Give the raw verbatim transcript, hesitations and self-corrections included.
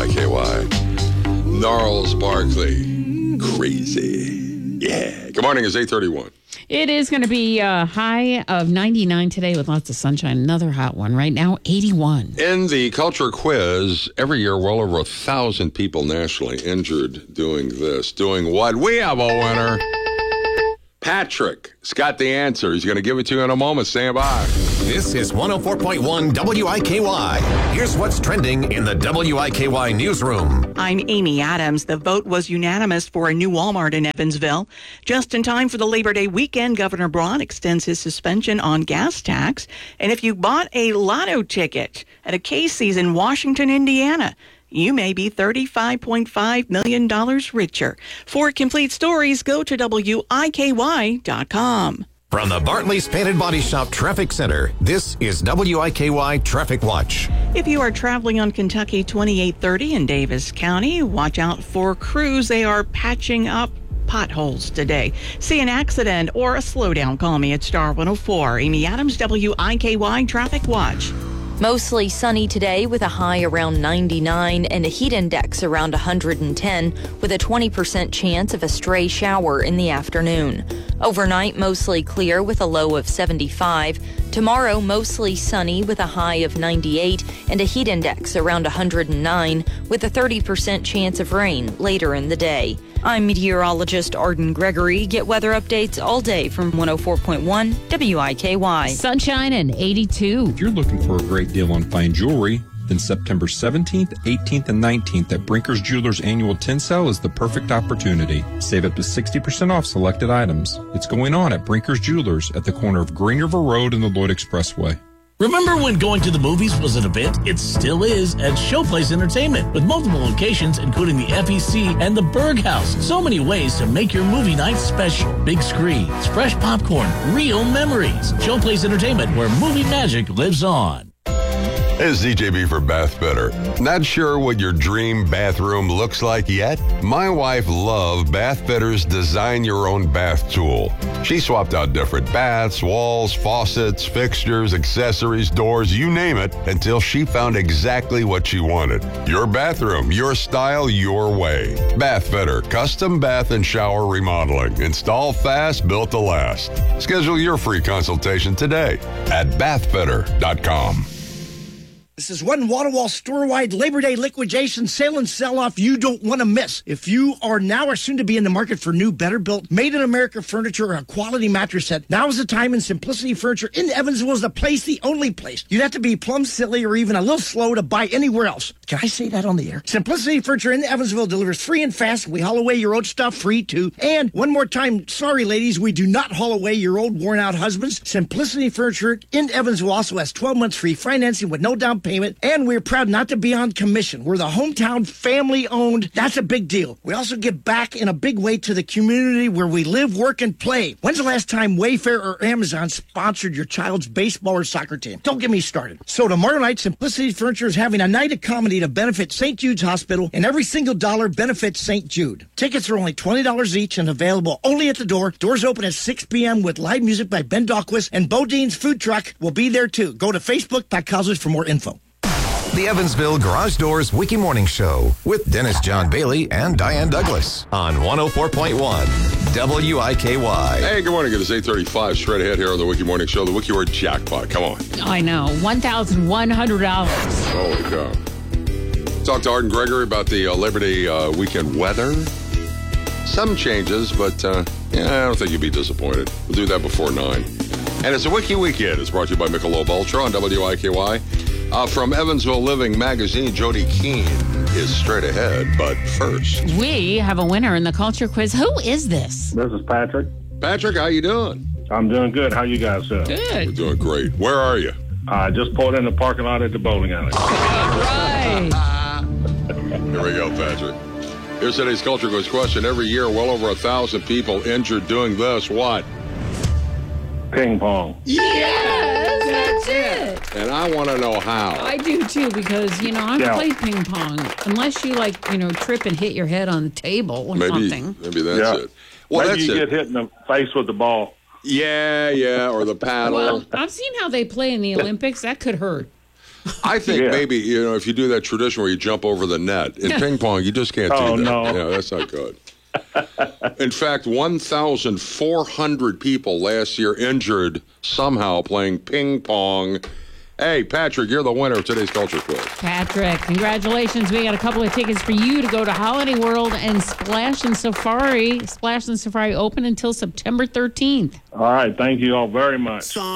I K Y. Gnarls Barkley. Crazy. Yeah. Good morning. It's eight thirty-one. It is going to be a high of ninety-nine today with lots of sunshine. Another hot one. Right now, eighty-one. In the culture quiz, every year, well over a thousand people nationally injured doing this. Doing what? We have a winner. Patrick's got the answer. He's going to give it to you in a moment. Stand by. This is one oh four point one W I K Y. Here's what's trending in the W I K Y newsroom. I'm Amy Adams. The vote was unanimous for a new Walmart in Evansville. Just in time for the Labor Day weekend, Governor Braun extends his suspension on gas tax. And if you bought a lotto ticket at a Casey's in Washington, Indiana, you may be thirty-five point five million dollars richer. For complete stories, go to W I K Y dot com. From the Bartley's Painted Body Shop Traffic Center, this is W I K Y Traffic Watch. If you are traveling on Kentucky twenty-eight thirty in Davis County, watch out for crews. They are patching up potholes today. See an accident or a slowdown, call me at Star one oh four. Amy Adams, W I K Y Traffic Watch. Mostly sunny today with a high around ninety-nine and a heat index around one hundred ten with a twenty percent chance of a stray shower in the afternoon. Overnight, mostly clear with a low of seventy-five. Tomorrow, mostly sunny with a high of ninety-eight and a heat index around one hundred nine with a thirty percent chance of rain later in the day. I'm meteorologist Arden Gregory. Get weather updates all day from one oh four point one W I K Y. Sunshine and eighty-two. If you're looking for a great deal on fine jewelry, then September seventeenth, eighteenth, and nineteenth at Brinker's Jewelers Annual Tin Sale is the perfect opportunity. Save up to sixty percent off selected items. It's going on at Brinker's Jewelers at the corner of Green River Road and the Lloyd Expressway. Remember when going to the movies was an event? It still is at Showplace Entertainment, with multiple locations including the F E C and the Berg House. So many ways to make your movie night special. Big screens, fresh popcorn, real memories. Showplace Entertainment, where movie magic lives on. It's D J B for Bath Better. Not sure what your dream bathroom looks like yet? My wife loved Bath Better's Design Your Own Bath tool. She swapped out different baths, walls, faucets, fixtures, accessories, doors, you name it, until she found exactly what she wanted. Your bathroom, your style, your way. Bath Better, custom bath and shower remodeling. Install fast, built to last. Schedule your free consultation today at bath better dot com. This is one wall-to-wall store-wide Labor Day liquidation sale and sell-off you don't want to miss. If you are now or soon to be in the market for new, better-built, made-in-America furniture or a quality mattress set, now is the time, and Simplicity Furniture in Evansville is the place, the only place. You'd have to be plumb silly or even a little slow to buy anywhere else. Can I say that on the air? Simplicity Furniture in Evansville delivers free and fast. We haul away your old stuff free, too. And one more time, sorry, ladies, we do not haul away your old, worn-out husbands. Simplicity Furniture in Evansville also has twelve months free financing with no down payment. And we're proud not to be on commission. We're the hometown family-owned. That's a big deal. We also give back in a big way to the community where we live, work, and play. When's the last time Wayfair or Amazon sponsored your child's baseball or soccer team? Don't get me started. So tomorrow night, Simplicity Furniture is having a night of comedy to benefit Saint Jude's Hospital, and every single dollar benefits Saint Jude. Tickets are only twenty dollars each and available only at the door. Doors open at six p.m. with live music by Ben Dahlquist, and Bodine's food truck will be there too. Go to facebook dot com for more info. The Evansville Garage Doors Wiki Morning Show with Dennis John Bailey and Diane Douglas on one oh four point one W I K Y. Hey, good morning. It is eight thirty-five. Straight ahead here on the Wiki Morning Show. The Wiki Word Jackpot. Come on. I know. one thousand one hundred dollars. Holy cow. Talked to Arden Gregory about the uh, Labor Day uh, weekend weather. Some changes, but uh, yeah, I don't think you'd be disappointed. We'll do that before nine. And it's a Wiki Weekend. It's brought to you by Michelob Ultra on W I K Y. Uh, from Evansville Living Magazine, Jody Keene is straight ahead. But first, we have a winner in the culture quiz. Who is this? This is Patrick. Patrick, how you doing? I'm doing good. How you guys doing? Good. We're doing great. Where are you? I uh, just pulled in the parking lot at the bowling alley. All right. Here we go, Patrick. Here's today's culture quiz question. Every year, well over a thousand people injured doing this. What? Ping pong. Yes, that's it. And I want to know how. I do too, because, you know, I've Yeah. played ping pong. Unless you, like, you know, trip and hit your head on the table or Maybe, something. maybe that's Yeah. it. Well, Maybe that's you it. get hit in the face with the ball. Yeah, yeah, or the paddle. Well, I've seen how they play in the Olympics. That could hurt. I think Yeah. maybe, you know, if you do that tradition where you jump over the net, in ping pong, you just can't Oh, do that. no. Yeah, that's not good. In fact, one thousand four hundred people last year injured somehow playing ping pong. Hey, Patrick, you're the winner of today's Culture Quiz. Patrick, congratulations. We got a couple of tickets for you to go to Holiday World and Splash and Safari. Splash and Safari open until September thirteenth. All right. Thank you all very much.